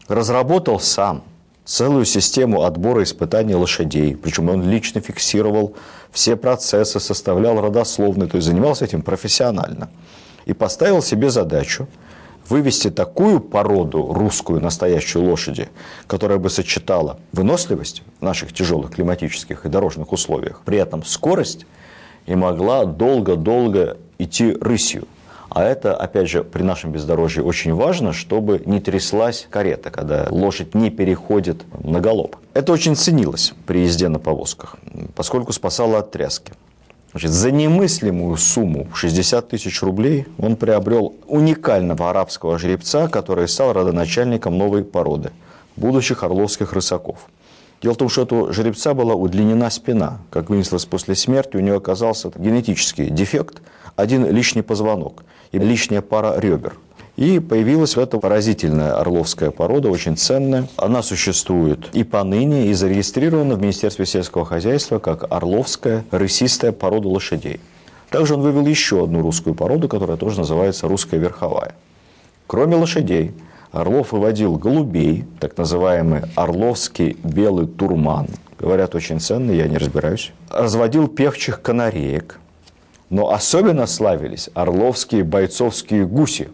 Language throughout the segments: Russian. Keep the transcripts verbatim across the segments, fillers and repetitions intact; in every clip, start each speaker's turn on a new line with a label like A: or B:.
A: разработал сам целую систему отбора испытаний лошадей. Причем он лично фиксировал все процессы, составлял родословные, то есть занимался этим профессионально. И поставил себе задачу вывести такую породу, русскую настоящую лошади, которая бы сочетала выносливость в наших тяжелых климатических и дорожных условиях, при этом скорость, и могла долго-долго идти рысью. А это, опять же, при нашем бездорожье очень важно, чтобы не тряслась карета, когда лошадь не переходит на галоп. Это очень ценилось при езде на повозках, поскольку спасало от тряски. Значит, за немыслимую сумму шестьдесят тысяч рублей он приобрел уникального арабского жеребца, который стал родоначальником новой породы будущих орловских рысаков. Дело в том, что у жеребца была удлинена спина. Как выяснилось, после смерти у него оказался генетический дефект, один лишний позвонок и лишняя пара ребер. И появилась в этом поразительная орловская порода, очень ценная. Она существует и поныне, и зарегистрирована в Министерстве сельского хозяйства как орловская рысистая порода лошадей. Также он вывел еще одну русскую породу, которая тоже называется русская верховая. Кроме лошадей, Орлов выводил голубей, так называемый орловский белый турман. Говорят, очень ценный, я не разбираюсь. Разводил певчих канареек. Но особенно славились орловские бойцовские гуси.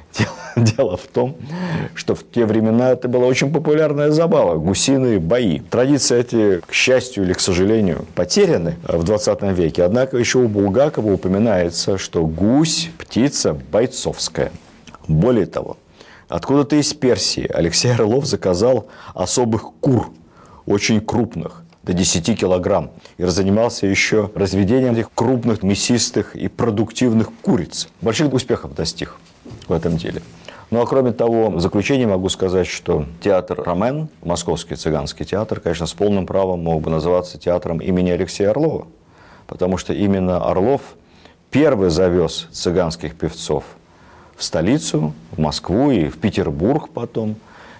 A: Дело в том, что в те времена это была очень популярная забава – гусиные бои. Традиции эти, к счастью или к сожалению, потеряны в двадцатом веке. Однако еще у Булгакова упоминается, что гусь – птица бойцовская. Более того, откуда-то из Персии Алексей Орлов заказал особых кур, очень крупных, до десяти килограмм. И занимался еще разведением этих крупных, мясистых и продуктивных куриц. Больших успехов достиг в этом деле. Ну а кроме того, в заключение могу сказать, что театр «Ромен», Московский цыганский театр, конечно, с полным правом мог бы называться театром имени Алексея Орлова. Потому что именно Орлов первый завез цыганских певцов в столицу, в Москву и в Петербург потом,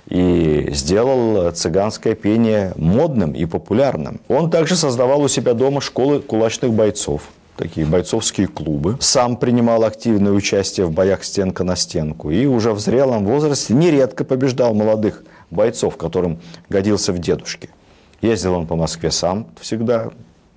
A: и сделал цыганское пение модным и популярным. Он также создавал у себя дома школы кулачных бойцов, такие бойцовские клубы. Сам принимал активное участие в боях стенка на стенку и уже в зрелом возрасте нередко побеждал молодых бойцов, которым годился в дедушке. Ездил он по Москве сам всегда,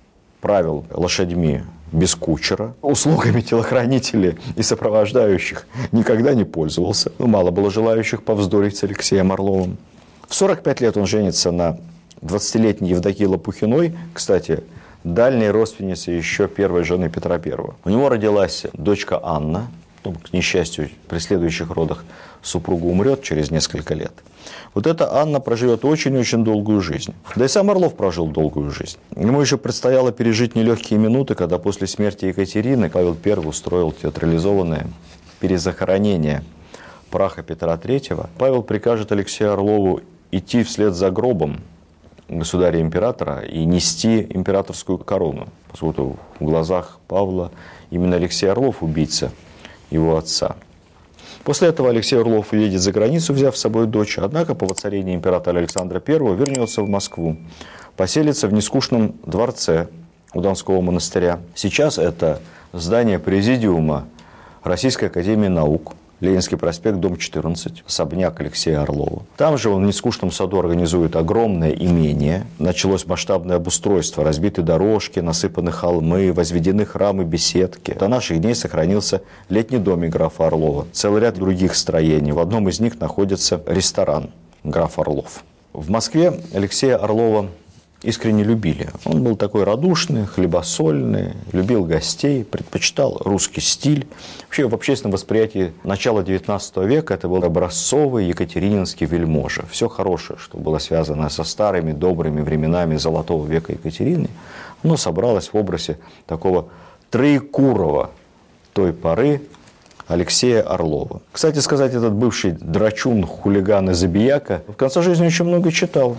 A: правил лошадьми без кучера, услугами телохранителей и сопровождающих никогда не пользовался. Ну, мало было желающих повздорить с Алексеем Орловым. В сорок пять лет он женится на двадцатилетней Евдокии Лопухиной, кстати, дальней родственнице еще первой жены Петра Первого. У него родилась дочка Анна, потом, к несчастью, при следующих родах супруга умрет через несколько лет. Вот эта Анна проживет очень-очень долгую жизнь. Да и сам Орлов прожил долгую жизнь. Ему еще предстояло пережить нелегкие минуты, когда после смерти Екатерины Павел Первый устроил театрализованное перезахоронение праха Петра Третьего. Павел прикажет Алексею Орлову идти вслед за гробом государя-императора и нести императорскую корону. Поскольку в глазах Павла именно Алексей Орлов убийца его отца. После этого Алексей Орлов уедет за границу, взяв с собой дочь, однако по воцарении императора Александра Первого вернется в Москву, поселится в нескучном дворце у Донского монастыря. Сейчас это здание президиума Российской академии наук, Ленинский проспект, дом четырнадцать, особняк Алексея Орлова. Там же он в нескучном саду организует огромное имение. Началось масштабное обустройство, разбиты дорожки, насыпаны холмы, возведены храмы, беседки. До наших дней сохранился летний домик графа Орлова, целый ряд других строений. В одном из них находится ресторан «Граф Орлов». В Москве Алексея Орлова искренне любили. Он был такой радушный, хлебосольный, любил гостей, предпочитал русский стиль. Вообще в общественном восприятии начала девятнадцатого века это был образцовый екатерининский вельможа. Все хорошее, что было связано со старыми добрыми временами золотого века Екатерины, оно собралось в образе такого троекурого той поры Алексея Орлова. Кстати сказать, этот бывший драчун, хулиган и забияка в конце жизни очень много читал.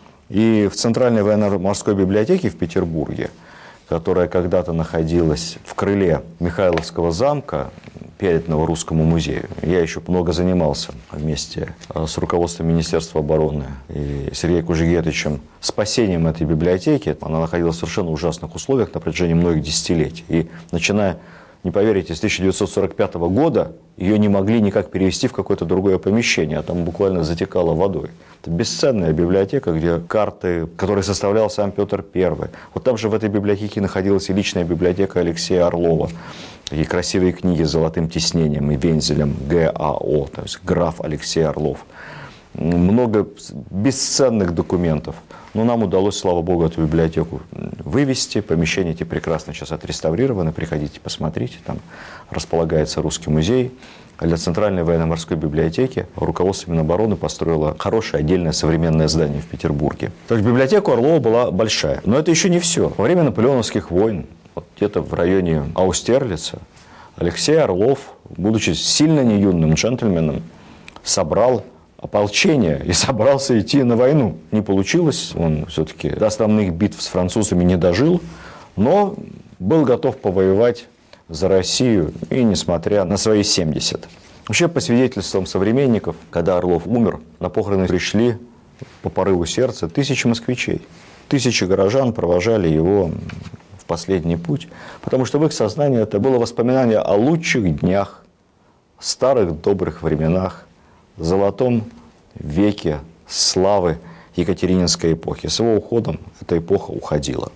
A: И в Центральной военно-морской библиотеке в Петербурге, которая когда-то находилась в крыле Михайловского замка, переданного Русскому музею, я еще много занимался вместе с руководством Министерства обороны и Сергеем Кужегетовичем спасением этой библиотеки. Она находилась в совершенно ужасных условиях на протяжении многих десятилетий. И начиная не поверите, с тысяча девятьсот сорок пятого года ее не могли никак перевести в какое-то другое помещение, а там буквально затекало водой. Это бесценная библиотека, где карты, которые составлял сам Петр Первый. Вот там же в этой библиотеке находилась и личная библиотека Алексея Орлова. Такие красивые книги с золотым тиснением и вензелем Г А О, то есть граф Алексей Орлов. Много бесценных документов. Но нам удалось, слава богу, эту библиотеку вывести. Помещения эти прекрасно сейчас отреставрированы. Приходите, посмотрите. Там располагается Русский музей. Для Центральной военно-морской библиотеки руководство Минобороны построило хорошее отдельное современное здание в Петербурге. То есть библиотека Орлова была большая. Но это еще не все. Во время наполеоновских войн, вот где-то в районе Аустерлица, Алексей Орлов, будучи сильно не юным джентльменом, собрал ополчение и собрался идти на войну. Не получилось, он все-таки до основных битв с французами не дожил, но был готов повоевать за Россию, и несмотря на свои семьдесят. Вообще, по свидетельствам современников, когда Орлов умер, на похороны пришли по порыву сердца тысячи москвичей. Тысячи горожан провожали его в последний путь, потому что в их сознании это было воспоминание о лучших днях, старых добрых временах, золотом веке славы Екатерининской эпохи. С его уходом эта эпоха уходила.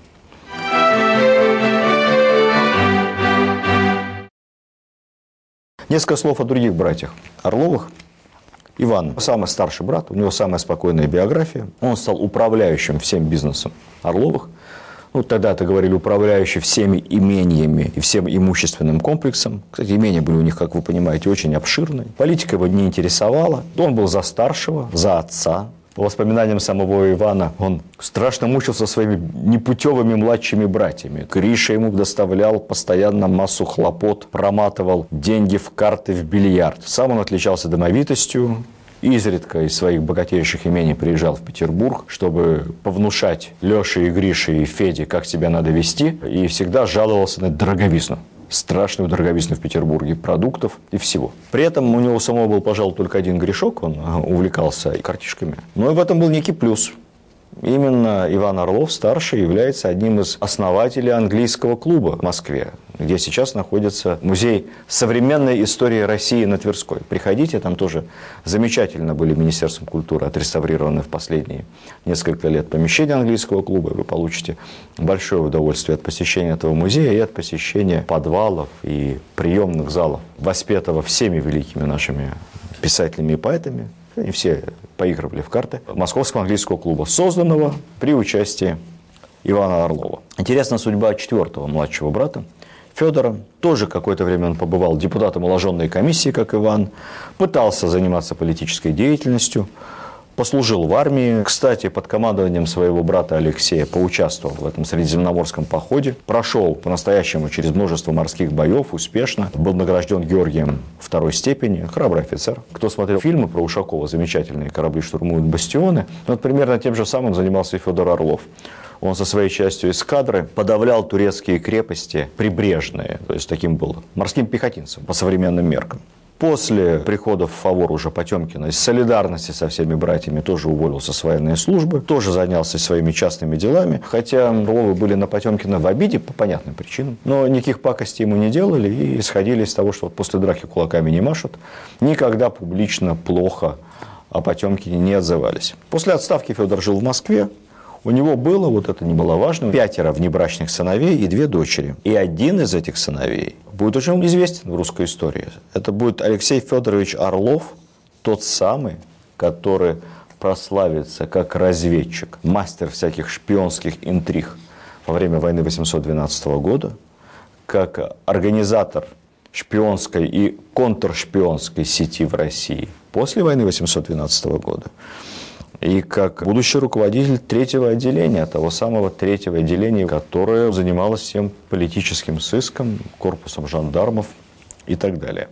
A: Несколько слов о других братьях Орловых. Иван, самый старший брат, у него самая спокойная биография. Он стал управляющим всем бизнесом Орловых. Ну, тогда-то говорили, управляющий всеми имениями и всем имущественным комплексом. Кстати, имения были у них, как вы понимаете, очень обширные. Политика его не интересовала. Он был за старшего, за отца. По воспоминаниям самого Ивана, он страшно мучился своими непутевыми младшими братьями. Гриша ему доставлял постоянно массу хлопот, проматывал деньги в карты, в бильярд. Сам он отличался домовитостью. Изредка из своих богатейших имений приезжал в Петербург, чтобы повнушать Леше и Грише и Феде, как себя надо вести, и всегда жаловался на дороговизну. Страшную дороговизну в Петербурге продуктов и всего. При этом у него самого был, пожалуй, только один грешок, он увлекался картишками. Но и в этом был некий плюс. Именно Иван Орлов, старший, является одним из основателей английского клуба в Москве, где сейчас находится музей современной истории России на Тверской. Приходите, там тоже замечательно были Министерством культуры отреставрированы в последние несколько лет помещения английского клуба, и вы получите большое удовольствие от посещения этого музея и от посещения подвалов и приемных залов, воспетого всеми великими нашими писателями и поэтами. Они все поигрывали в карты Московского английского клуба, созданного при участии Ивана Орлова. Интересна судьба четвертого младшего брата Федора. Тоже какое-то время он побывал депутатом уложенной комиссии, как Иван, пытался заниматься политической деятельностью, послужил в армии. Кстати, под командованием своего брата Алексея поучаствовал в этом средиземноморском походе. Прошел по-настоящему через множество морских боев успешно. Был награжден Георгием второй степени. Храбрый офицер. Кто смотрел фильмы про Ушакова, замечательные «Корабли штурмуют бастионы», вот примерно тем же самым занимался и Федор Орлов. Он со своей частью эскадры подавлял турецкие крепости прибрежные. То есть таким был морским пехотинцем по современным меркам. После прихода в фавор уже Потемкина, из солидарности со всеми братьями, тоже уволился с военной службы, тоже занялся своими частными делами, хотя Орловы были на Потемкина в обиде по понятным причинам, но никаких пакостей ему не делали и исходили из того, что вот после драки кулаками не машут, никогда публично плохо о Потемкине не отзывались. После отставки Федор жил в Москве. У него было, вот это немаловажно, пятеро внебрачных сыновей и две дочери. И один из этих сыновей будет очень известен в русской истории. Это будет Алексей Федорович Орлов, тот самый, который прославится как разведчик, мастер всяких шпионских интриг во время войны восемьсот двенадцатого года, как организатор шпионской и контршпионской сети в России после войны восемьсот двенадцатого года. И как будущий руководитель третьего отделения, того самого третьего отделения, которое занималось всем политическим сыском, корпусом жандармов и так далее.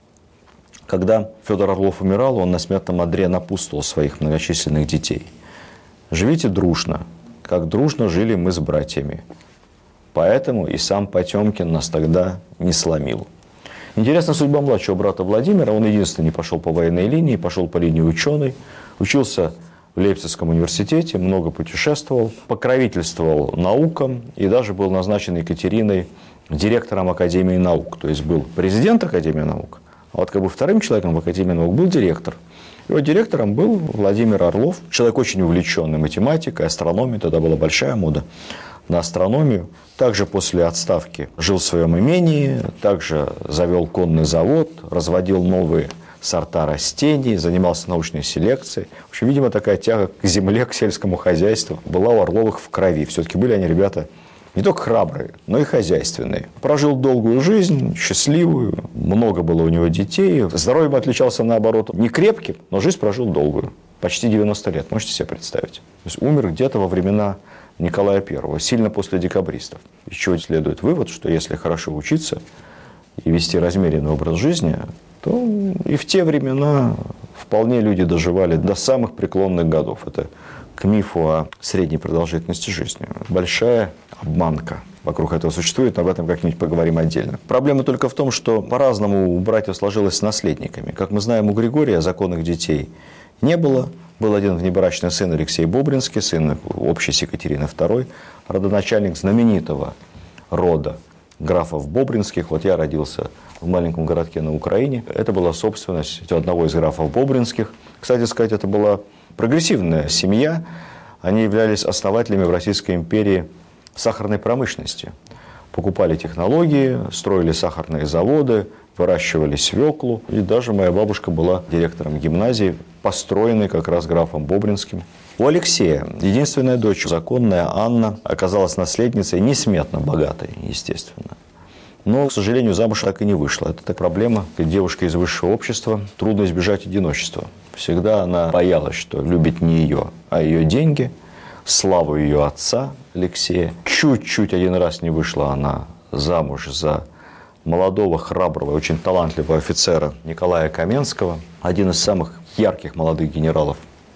A: Когда Федор Орлов умирал, он на смертном одре напутствовал своих многочисленных детей. «Живите дружно, как дружно жили мы с братьями. Поэтому и сам Потемкин нас тогда не сломил». Интересна судьба младшего брата Владимира. Он единственный не пошел по военной линии, пошел по линии ученой, учился в Лейпцигском университете, много путешествовал, покровительствовал наукам и даже был назначен Екатериной директором Академии наук. То есть был президент Академии наук, а вот как бы вторым человеком в Академии наук был директор. Его директором был Владимир Орлов, человек очень увлеченный математикой, астрономией, тогда была большая мода на астрономию. Также после отставки жил в своем имении, также завел конный завод, разводил новые сорта растений, занимался научной селекцией. В общем, видимо, такая тяга к земле, к сельскому хозяйству была у Орловых в крови. Все-таки были они ребята не только храбрые, но и хозяйственные. Прожил долгую жизнь, счастливую, много было у него детей. Здоровьем отличался, наоборот, не крепким, но жизнь прожил долгую, почти девяносто лет, можете себе представить. То есть умер где-то во времена Николая Первого, сильно после декабристов. Из чего следует вывод, что если хорошо учиться и вести размеренный образ жизни, то и в те времена вполне люди доживали до самых преклонных годов. Это к мифу о средней продолжительности жизни. Большая обманка вокруг этого существует, об этом как-нибудь поговорим отдельно. Проблема только в том, что по-разному у братьев сложилось с наследниками. Как мы знаем, у Григория законных детей не было. Был один внебрачный сын Алексей Бобринский, сын общий с Екатериной Второй, родоначальник знаменитого рода графов Бобринских. Вот я родился в маленьком городке на Украине. Это была собственность одного из графов Бобринских. Кстати сказать, это была прогрессивная семья. Они являлись основателями в Российской империи сахарной промышленности. Покупали технологии, строили сахарные заводы, выращивали свеклу. И даже моя бабушка была директором гимназии, построенной как раз графом Бобринским. У Алексея единственная дочь, законная Анна, оказалась наследницей несметно богатой, естественно. Но, к сожалению, замуж так и не вышла. Это такая проблема. Девушка из высшего общества, трудно избежать одиночества. Всегда она боялась, что любит не ее, а ее деньги, славу ее отца Алексея. Чуть-чуть один раз не вышла она замуж за молодого, храброго, очень талантливого офицера Николая Каменского, один из самых ярких молодых генералов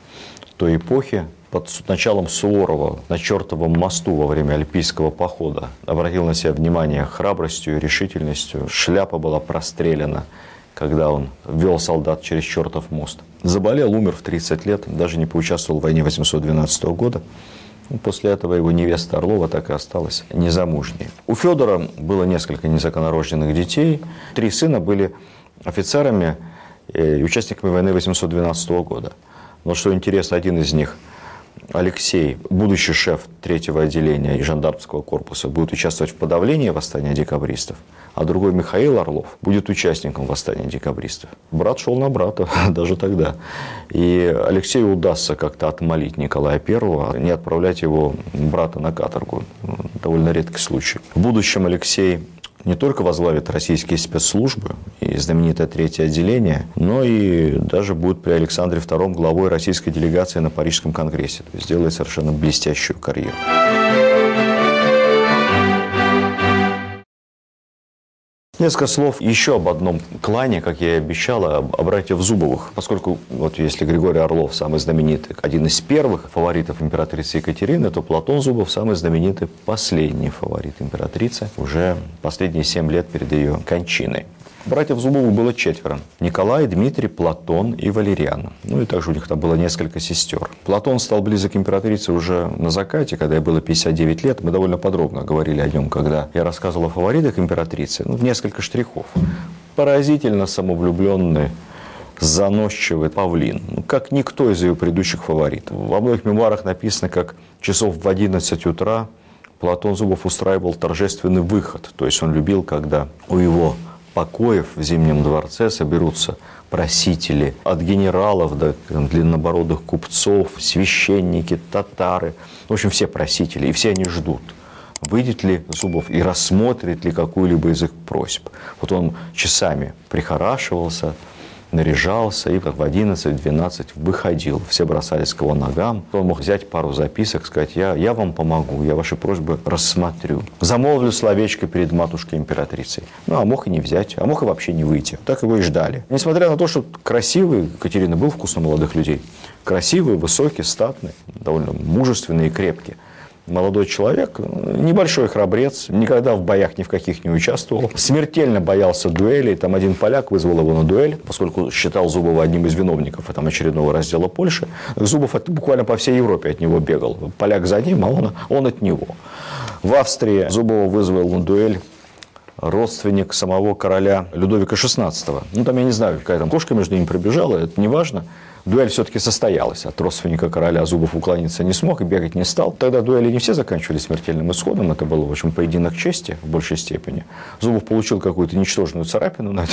A: той эпохи. Под началом Суворова на Чертовом мосту во время Альпийского похода обратил на себя внимание храбростью и решительностью. Шляпа была прострелена, когда он вел солдат через Чертов мост. Заболел, умер в тридцать лет, даже не поучаствовал в войне восемьсот двенадцатого года. После этого его невеста Орлова так и осталась незамужней. У Федора было несколько незаконнорожденных детей. Три сына были офицерами и участниками войны восемьсот двенадцатого года. Но что интересно, один из них, Алексей, будущий шеф третьего отделения жандармского корпуса, будет участвовать в подавлении восстания декабристов, а другой, Михаил Орлов, будет участником восстания декабристов. Брат шел на брата даже тогда. И Алексею удастся как-то отмолить Николая Первого, не отправлять его брата на каторгу. Довольно редкий случай. В будущем Алексей не только возглавит российские спецслужбы и знаменитое третье отделение, но и даже будет при Александре Втором главой российской делегации на Парижском конгрессе. То есть сделает совершенно блестящую карьеру. Несколько слов еще об одном клане, как я и обещал, о братьях Зубовых. Поскольку, вот если Григорий Орлов самый знаменитый, один из первых фаворитов императрицы Екатерины, то Платон Зубов самый знаменитый последний фаворит императрицы, уже последние семь лет перед ее кончиной. Братьев Зубовых было четверо. Николай, Дмитрий, Платон и Валериан. Ну и также у них там было несколько сестер. Платон стал близок к императрице уже на закате, когда ей было пятьдесят девять лет. Мы довольно подробно говорили о нем, когда я рассказывал о фаворитах императрицы. Ну, в несколько штрихов. Поразительно самовлюбленный, заносчивый павлин. Ну, как никто из ее предыдущих фаворитов. Во многих мемуарах написано, как часов в одиннадцать утра Платон Зубов устраивал торжественный выход. То есть он любил, когда у его покоев в Зимнем дворце соберутся просители от генералов до длиннобородых купцов, священники, татары. В общем, все просители, и все они ждут, выйдет ли Зубов и рассмотрит ли какую-либо из их просьб. Вот он часами прихорашивался, наряжался и в одиннадцать-двенадцать выходил. Все бросались к его ногам. Он мог взять пару записок, сказать: я, я вам помогу, я ваши просьбы рассмотрю. Замолвлю словечко перед матушкой императрицей. Ну, а мог и не взять, а мог и вообще не выйти. Так его и ждали. Несмотря на то, что красивый, Екатерина был вкус на молодых людей, красивый, высокий, статный, довольно мужественный и крепкий молодой человек, небольшой храбрец, никогда в боях ни в каких не участвовал, смертельно боялся дуэлей. Там один поляк вызвал его на дуэль, поскольку считал Зубова одним из виновников там, очередного раздела Польши. Зубов буквально по всей Европе от него бегал. Поляк за ним, а он, он от него. В Австрии Зубова вызвал на дуэль родственник самого короля Людовика шестнадцатого. Ну, там, я не знаю, какая там кошка между ними пробежала, это не важно. Дуэль все-таки состоялась. От родственника короля Зубов уклониться не смог и бегать не стал. Тогда дуэли не все заканчивались смертельным исходом. Это было, в общем, поединок чести в большей степени. Зубов получил какую-то ничтожную царапину на,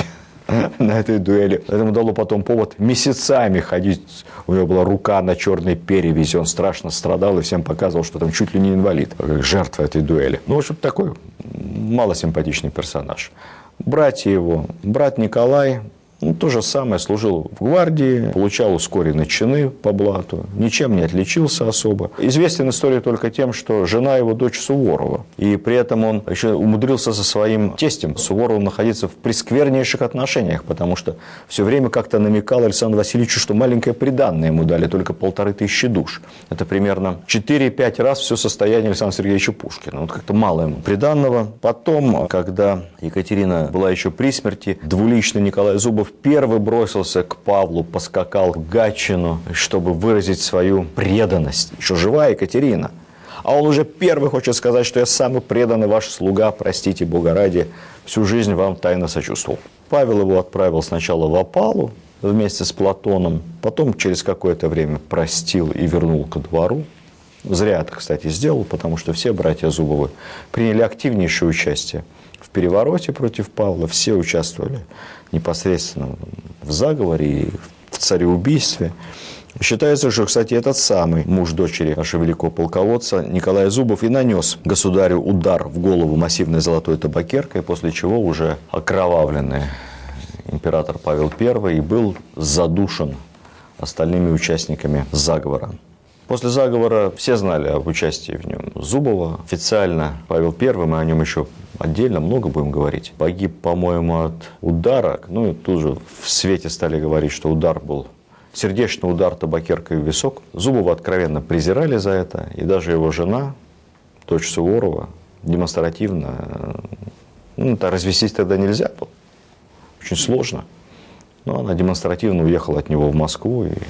A: на этой дуэли. Это ему дало потом повод месяцами ходить. У него была рука на черной перевязи. Он страшно страдал и всем показывал, что там чуть ли не инвалид, как жертва этой дуэли. Ну, в общем, такой малосимпатичный персонаж. Братья его. Брат Николай... Ну, то же самое, служил в гвардии, получал ускоренные чины по блату, ничем не отличился особо. Известен история только тем, что жена его дочь Суворова. И при этом он еще умудрился со своим тестем Суворовым находиться в пресквернейших отношениях, потому что все время как-то намекал Александру Васильевичу, что маленькое приданное ему дали, только полторы тысячи душ. Это примерно четыре-пять раз все состояние Александра Сергеевича Пушкина. Вот как-то мало ему приданного. Потом, когда Екатерина была еще при смерти, двуличный Николай Зубов первый бросился к Павлу, поскакал к Гатчину, чтобы выразить свою преданность. Еще жива Екатерина. А он уже первый хочет сказать, что я самый преданный ваш слуга, простите Бога ради, всю жизнь вам тайно сочувствовал. Павел его отправил сначала в опалу вместе с Платоном, потом через какое-то время простил и вернул ко двору. Зря это, кстати, сделал, потому что все братья Зубовы приняли активнейшее участие в перевороте против Павла, все участвовали непосредственно в заговоре и в цареубийстве. Считается, что, кстати, этот самый муж дочери нашего великого полководца Николай Зубов и нанес государю удар в голову массивной золотой табакеркой, после чего уже окровавленный император Павел Первый был задушен остальными участниками заговора. После заговора все знали об участии в нем Зубова. Официально Павел Первый, мы о нем еще отдельно много будем говорить, погиб, по-моему, от удара. Ну и тут же в свете стали говорить, что удар был сердечный удар табакеркой в висок. Зубова откровенно презирали за это. И даже его жена, дочь Суворова, демонстративно... Ну, это развестись тогда нельзя было. Очень сложно. Но она демонстративно уехала от него в Москву. И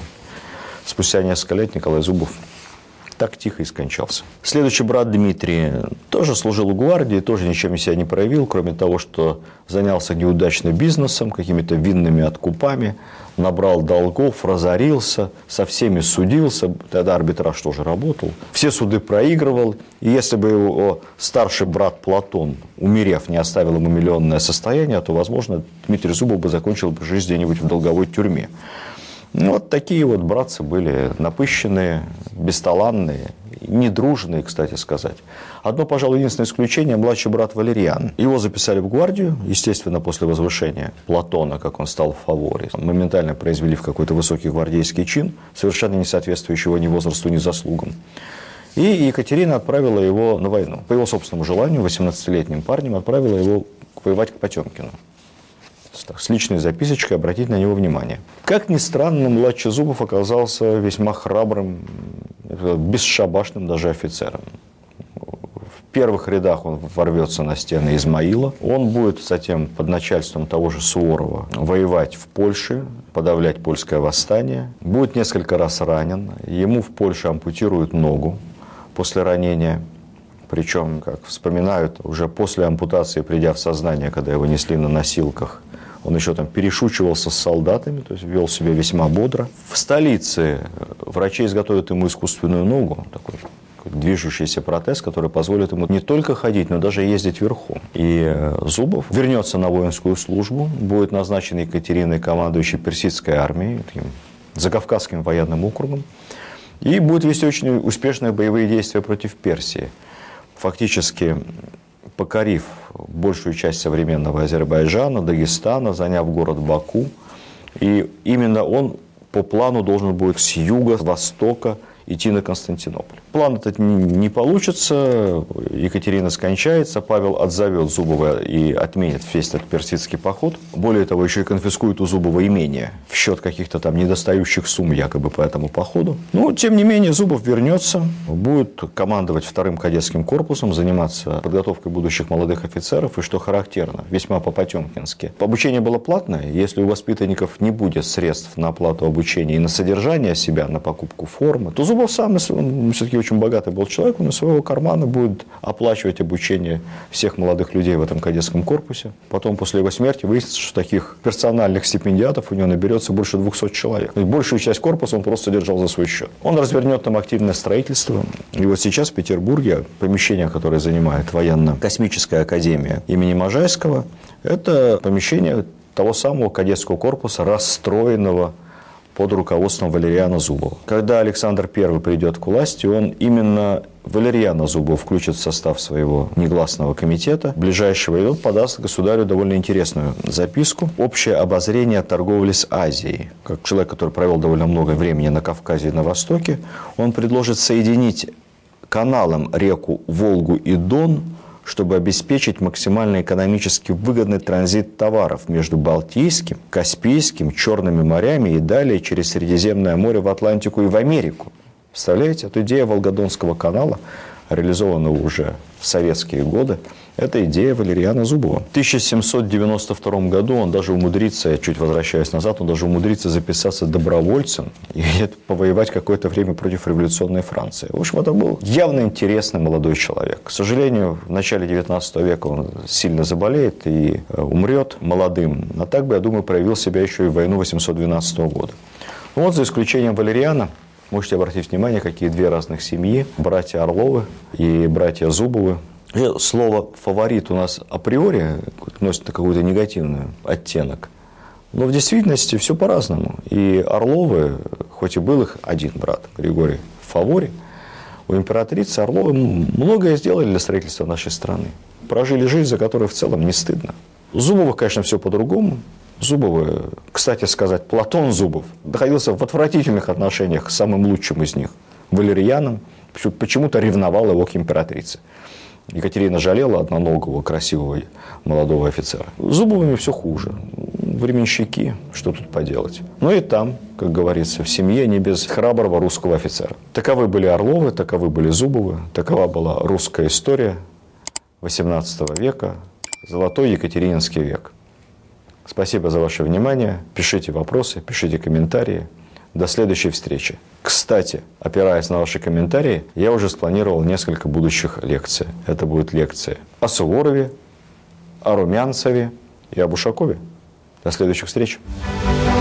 A: спустя несколько лет Николай Зубов так тихо и скончался. Следующий брат Дмитрий тоже служил в гвардии, тоже ничем себя не проявил, кроме того, что занялся неудачным бизнесом, какими-то винными откупами, набрал долгов, разорился, со всеми судился, тогда арбитраж тоже работал, все суды проигрывал, и если бы его старший брат Платон, умерев, не оставил ему миллионное состояние, то, возможно, Дмитрий Зубов бы закончил бы жизнь где-нибудь в долговой тюрьме. Ну, вот такие вот братцы были напыщенные, бесталанные, недружные, кстати сказать. Одно, пожалуй, единственное исключение – младший брат Валериан. Его записали в гвардию, естественно, после возвышения Платона, как он стал в фаворе. Моментально произвели в какой-то высокий гвардейский чин, совершенно не соответствующего ни возрасту, ни заслугам. И Екатерина отправила его на войну. По его собственному желанию, восемнадцатилетним парнем отправила его воевать к Потемкину. С личной записочкой обратить на него внимание. Как ни странно, младший Зубов оказался весьма храбрым, бесшабашным даже офицером. В первых рядах он ворвется на стены Измаила. Он будет затем под начальством того же Суворова воевать в Польше, подавлять польское восстание. Будет несколько раз ранен. Ему в Польше ампутируют ногу после ранения. Причем, как вспоминают, уже после ампутации, придя в сознание, когда его несли на носилках, он еще там перешучивался с солдатами, то есть вел себя весьма бодро. В столице врачи изготовят ему искусственную ногу, такой движущийся протез, который позволит ему не только ходить, но даже ездить верхом. И Зубов вернется на воинскую службу, будет назначен Екатериной командующей персидской армией, таким Закавказским военным округом, и будет вести очень успешные боевые действия против Персии. Фактически покорив большую часть современного Азербайджана, Дагестана, заняв город Баку. И именно он по плану должен будет с юга, с востока идти на Константинополь. План этот не получится, Екатерина скончается, Павел отзовет Зубова и отменит весь этот персидский поход. Более того, еще и конфискует у Зубова имение в счет каких-то там недостающих сумм якобы по этому походу. Но, тем не менее, Зубов вернется, будет командовать вторым кадетским корпусом, заниматься подготовкой будущих молодых офицеров, и, что характерно, весьма по-потемкински. Обучение было платное, если у воспитанников не будет средств на оплату обучения и на содержание себя, на покупку формы, то Зубов сам, он все-таки очень богатый был человек, он из своего кармана будет оплачивать обучение всех молодых людей в этом кадетском корпусе. Потом, после его смерти, выяснится, что таких персональных стипендиатов у него наберется больше двухсот человек. То есть большую часть корпуса он просто держал за свой счет. Он развернет там активное строительство. И вот сейчас в Петербурге помещение, которое занимает военно-космическая академия имени Можайского, это помещение того самого кадетского корпуса, расстроенного под руководством Валериана Зубова. Когда Александр Первый придет к власти, он именно Валериана Зубова включит в состав своего негласного комитета ближайшего, и он подаст государю довольно интересную записку «Общее обозрение торговли с Азией». Как человек, который провел довольно много времени на Кавказе и на Востоке, он предложит соединить каналом реку Волгу и Дон, чтобы обеспечить максимально экономически выгодный транзит товаров между Балтийским, Каспийским, Черными морями и далее через Средиземное море в Атлантику и в Америку. Представляете, эту идею Волгодонского канала, реализованного уже в советские годы, это идея Валериана Зубова. В тысяча семьсот девяносто втором году он даже умудрится, я чуть возвращаюсь назад, он даже умудрится записаться добровольцем и повоевать какое-то время против революционной Франции. В общем, это был явно интересный молодой человек. К сожалению, в начале девятнадцатого века он сильно заболеет и умрет молодым. А так бы, я думаю, проявил себя еще и в войну восемьсот двенадцатого года. Ну вот, за исключением Валериана, можете обратить внимание, какие две разных семьи. Братья Орловы и братья Зубовы. Слово «фаворит» у нас априори носит какой-то негативный оттенок. Но в действительности все по-разному. И Орловы, хоть и был их один брат, Григорий Фаворий, у императрицы Орловы многое сделали для строительства нашей страны. Прожили жизнь, за которую в целом не стыдно. У Зубовых, конечно, все по-другому. Зубовы, кстати сказать, Платон Зубов находился в отвратительных отношениях с самым лучшим из них, Валерианом, почему-то ревновал его к императрице. Екатерина жалела одноногого, красивого молодого офицера. С Зубовыми все хуже. Временщики, что тут поделать. Но и там, как говорится, в семье не без храброго русского офицера. Таковы были Орловы, таковы были Зубовы, такова была русская история восемнадцатого века, золотой екатерининский век. Спасибо за ваше внимание. Пишите вопросы, пишите комментарии. До следующей встречи. Кстати, опираясь на ваши комментарии, я уже спланировал несколько будущих лекций. Это будут лекции о Суворове, о Румянцеве и об Ушакове. До следующих встреч.